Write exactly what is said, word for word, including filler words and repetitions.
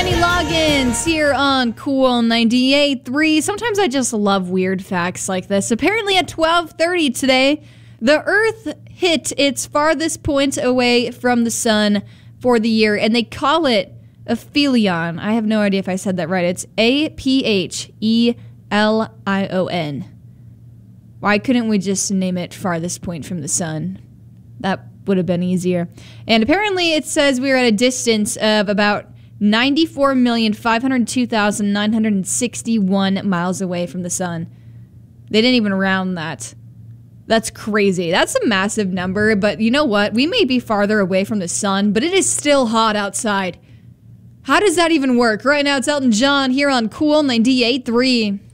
Kenny Loggins here on Cool ninety-eight point three. Sometimes I just love weird facts like this. Apparently at twelve thirty today, the Earth hit its farthest point away from the sun for the year, and they call it aphelion. I have no idea if I said that right. It's A P H E L I O N. Why couldn't we just name it farthest point from the sun? That would have been easier. And apparently it says we're at a distance of about ninety-four million five hundred two thousand nine hundred sixty-one miles away from the sun. They didn't even round that. That's crazy. That's a massive number, but you know what? We may be farther away from the sun, but it is still hot outside. How does that even work? Right now it's Elton John here on Cool ninety-eight point three.